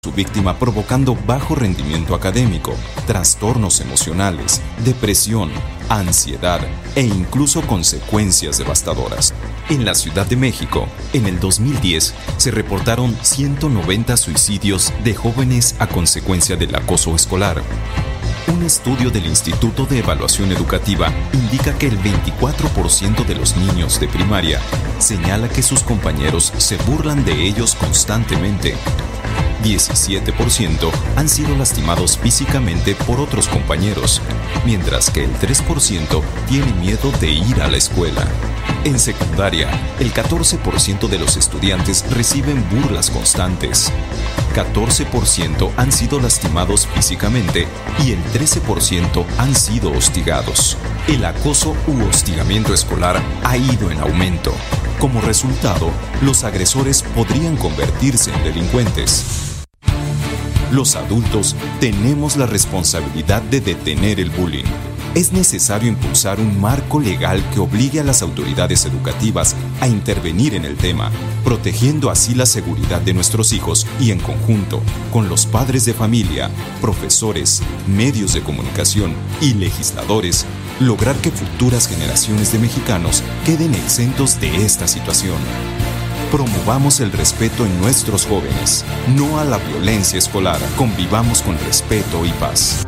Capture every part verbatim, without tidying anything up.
su víctima provocando bajo rendimiento académico, trastornos emocionales, depresión, ansiedad e incluso consecuencias devastadoras. En la Ciudad de México, en el dos mil diez, se reportaron ciento noventa suicidios de jóvenes a consecuencia del acoso escolar. Un estudio del Instituto de Evaluación Educativa indica que el veinticuatro por ciento de los niños de primaria señala que sus compañeros se burlan de ellos constantemente. diecisiete por ciento han sido lastimados físicamente por otros compañeros, mientras que el tres por ciento tiene miedo de ir a la escuela. En secundaria, el catorce por ciento de los estudiantes reciben burlas constantes. catorce por ciento han sido lastimados físicamente y el trece por ciento han sido hostigados. El acoso u hostigamiento escolar ha ido en aumento. Como resultado, los agresores podrían convertirse en delincuentes. Los adultos tenemos la responsabilidad de detener el bullying. Es necesario impulsar un marco legal que obligue a las autoridades educativas a intervenir en el tema, protegiendo así la seguridad de nuestros hijos y en conjunto con los padres de familia, profesores, medios de comunicación y legisladores, lograr que futuras generaciones de mexicanos queden exentos de esta situación. Promovamos el respeto en nuestros jóvenes, no a la violencia escolar. Convivamos con respeto y paz.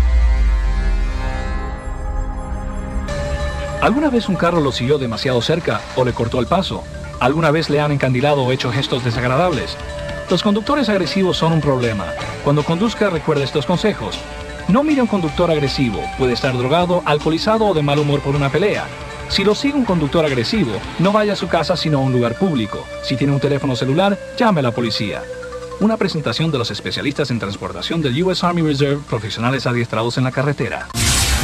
¿Alguna vez un carro lo siguió demasiado cerca o le cortó el paso? ¿Alguna vez le han encandilado o hecho gestos desagradables? Los conductores agresivos son un problema. Cuando conduzca, recuerde estos consejos. No mire a un conductor agresivo. Puede estar drogado, alcoholizado o de mal humor por una pelea. Si lo sigue un conductor agresivo, no vaya a su casa sino a un lugar público. Si tiene un teléfono celular, llame a la policía. Una presentación de los especialistas en transportación del U S Army Reserve, profesionales adiestrados en la carretera.